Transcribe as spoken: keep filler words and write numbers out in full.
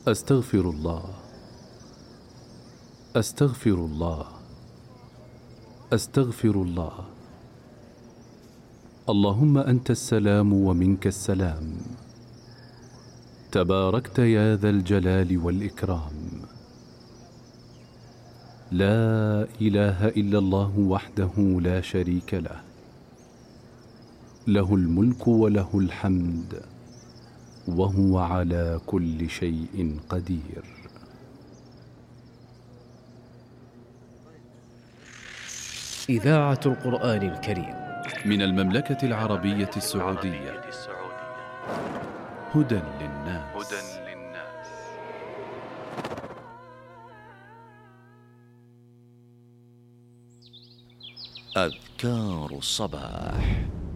أستغفر الله، أستغفر الله، أستغفر الله. اللهم أنت السلام ومنك السلام، تباركت يا ذا الجلال والإكرام. لا إله إلا الله وحده لا شريك له، له الملك وله الحمد وهو على كل شيء قدير. إذاعة القرآن الكريم من المملكة العربية السعودية. هدى للناس. أذكار الصباح.